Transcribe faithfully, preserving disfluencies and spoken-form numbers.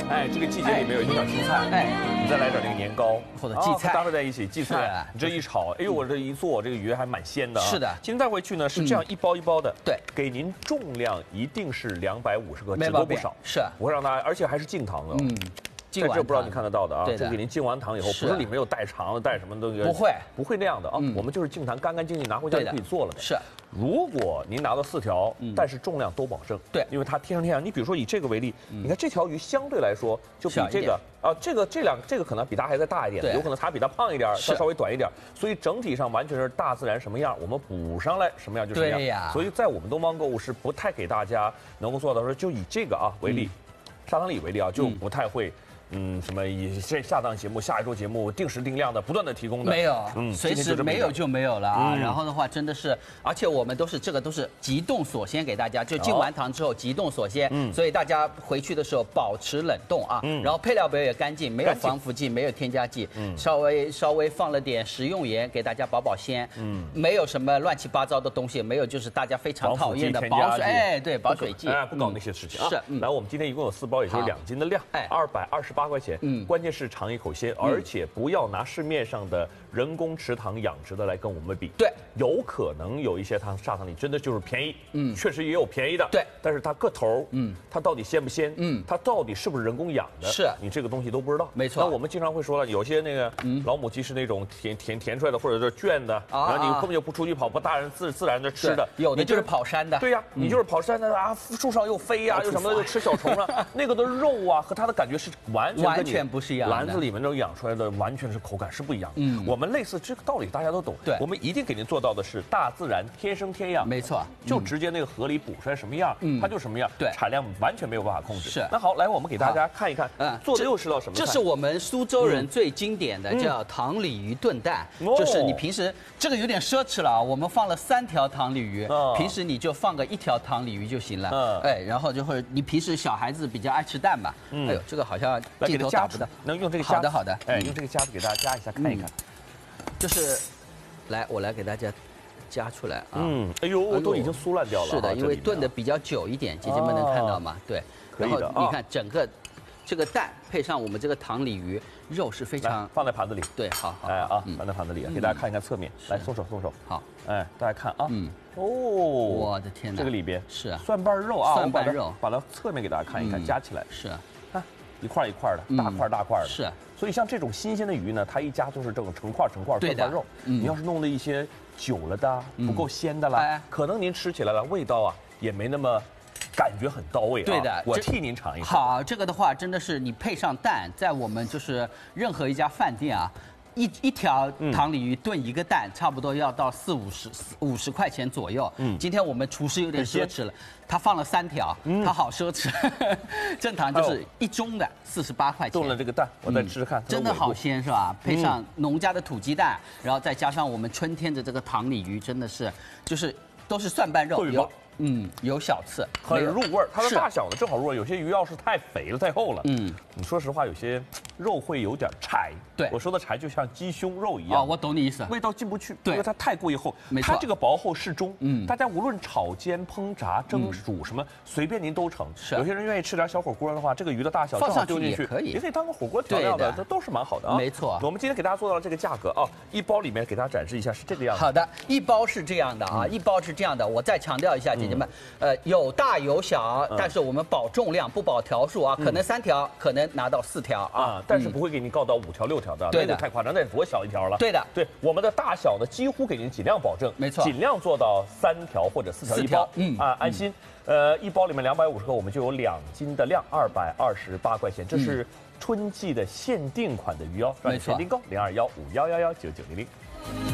哎，这个季节里面有一小青菜，哎，你再来点那个年糕或者荠菜搭配在一起，荠菜，你这一炒，哎呦，我这一做，这个鱼还蛮鲜的啊。 是的， 今天带回去呢是这样一包一包的， 对， 给您重量一定是两百五十克，只没毛病， 多不少。 是， 我会让大家，而且还是净糖的。嗯。 在这不知道你看得到的啊， 这给您净完糖以后，不是里面有带肠的、带什么东西， 不会， 不会那样的啊。我们就是净糖，干干净净拿回家就可以做了的。 是， 如果您拿到四条，但是重量都保证， 对， 因为它天上天下。你比如说以这个为例，你看这条鱼相对来说就比这个啊，这个这两这个可能比它还再大一点，有可能它比它胖一点，它稍微短一点，所以整体上完全是大自然什么样，我们补上来什么样就什么样。 对呀。 所以在我们东方购物是不太给大家能够做到说，就以这个啊为例，砂糖里为例啊，就不太会。嗯，什么以这下档节目、下一周节目定时定量的不断的提供的没有，嗯，随时没有就没有了啊。然后的话，真的是，而且我们都是这个都是急冻锁鲜给大家，就进完糖之后急冻锁鲜，嗯，所以大家回去的时候保持冷冻啊。嗯，然后配料表也干净，没有防腐剂，没有添加剂，嗯，稍微稍微放了点食用盐给大家保保鲜，嗯，没有什么乱七八糟的东西，没有就是大家非常讨厌的保水，哎，对，保水剂， 哎，不搞那些事情啊。是，来，我们今天一共有四包，也就是两斤的量，哎，二百二十八。八块钱，嗯，关键是尝一口鲜，而且不要拿市面上的人工池塘养殖的来跟我们比， 对， 有可能有一些它砂糖里真的就是便宜，嗯，确实也有便宜的， 对， 但是它个头，嗯，它到底鲜不鲜，嗯，它到底是不是人工养的， 是你这个东西都不知道， 没错。 那我们经常会说了，有些那个老母鸡是那种填填填出来的，或者是圈的，然后你根本就不出去跑，不大人自自然的吃的， 有的就是跑山的， 对呀，你就是跑山的啊，树上又飞呀，又什么的，又吃小虫啊，那个的肉啊和它的感觉是完全完全不是。 篮子里面都养出来的完全是口感是不一样的。嗯，我们类似这个道理大家都懂。 对， 我们一定给您做到的是大自然天生天养。 没错， 就直接那个河里捕出来什么样，它就什么样。 对， 产量完全没有办法控制。 是。 那好，来我们给大家看一看，嗯，做的又是道什么菜？ 这是我们苏州人最经典的叫糖鲤鱼炖蛋，就是你平时这个有点奢侈了啊，我们放了三条糖鲤鱼，平时你就放个一条糖鲤鱼就行了。嗯，哎，然后就会你平时小孩子比较爱吃蛋嘛，哎呦，这个好像镜头打不到， 能用这个夹。 好的好的， 哎，用这个夹子给大家夹一下，看一看。 就是，来，我来给大家夹出来啊。 嗯，哎呦，都已经酥烂掉了。 是的，因为炖的比较久一点，姐姐们能看到吗？对。然后你看整个这个蛋配上我们这个糖鲤鱼，肉是非常放在盘子里。 对，好好。 哎啊，放在盘子里，给大家看一看侧面。来，松手松手。好，哎，大家看啊。嗯。哦， 我的天哪！ 这个里边是蒜瓣肉啊， 蒜瓣肉， 把它侧面给大家看一看，夹起来。 是。 看，一块一块的，大块大块的。 是。 所以像这种新鲜的鱼呢，它一夹就是这种成块成块蒜瓣肉。你要是弄了一些久了的、不够鲜的啦，可能您吃起来了味道啊也没那么感觉很到位啊。 对的， 我替您尝一尝。 好，这个的话真的是你配上蛋，在我们就是任何一家饭店啊。一一条糖鲤鱼炖一个蛋，差不多要到四五十五十块钱左右。嗯，今天我们厨师有点奢侈了，他放了三条，他好奢侈。正常就是一盅的四十八块钱。 炖了这个蛋，我再吃吃看， 真的好鲜是吧？配上农家的土鸡蛋，然后再加上我们春天的这个糖鲤鱼，真的是就是都是蒜瓣肉。有嗯，有小刺， 很入味儿。它的大小呢正好入味。有些鱼要是太肥了、太厚了，嗯，你说实话，有些肉会有点柴。 对， 我说的柴就像鸡胸肉一样。 哦，我懂你意思。 味道进不去， 对， 因为它太过于厚。 没错， 它这个薄厚适中。嗯，大家无论炒、煎、烹、炸、蒸、煮什么，随便您都成。 是。 有些人愿意吃点小火锅的话，这个鱼的大小正好丢进去， 可以， 也可以当个火锅调料的，这都是蛮好的啊。 没错。 我们今天给大家做到了这个价格啊，一包里面给大家展示一下是这个样子。 好的，一包是这样的啊，一包是这样的。我再强调一下，姐姐们，呃。有大有小，但是我们保重量不保条数啊，可能三条，可能拿到四条啊， 但是不会给你告到五条六条的， 对的， 太夸张，那多小一条了。 对的， 对，我们的大小呢，几乎给您尽量保证， 没错， 尽量做到三条或者四条一包，嗯啊，安心。呃，一包里面两百五十克，我们就有两斤的量，二百二十八块钱，这是春季的限定款的鱼哦， 没错， 限定购零二幺五幺幺幺九九零零。